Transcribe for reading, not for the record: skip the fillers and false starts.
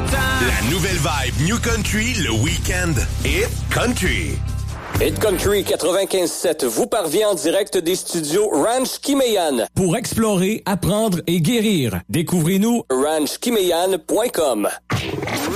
La nouvelle vibe New Country, le week-end. Hit Country. Hit Country 95.7 vous parvient en direct des studios Ranch Kimeyan. Pour explorer, apprendre et guérir, découvrez-nous ranchkimeyan.com.